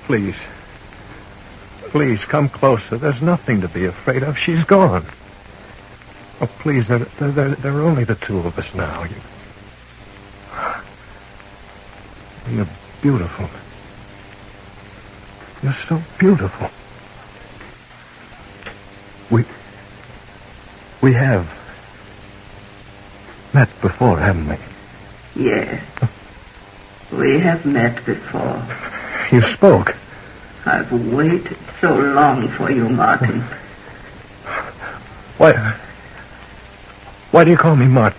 Please. Please, come closer. There's nothing to be afraid of. She's gone. Oh, please, there are only the two of us now. You're beautiful. You're so beautiful. We have met before, haven't we? Yes. We have met before. You spoke. I've waited so long for you, Martin. Why do you call me Martin?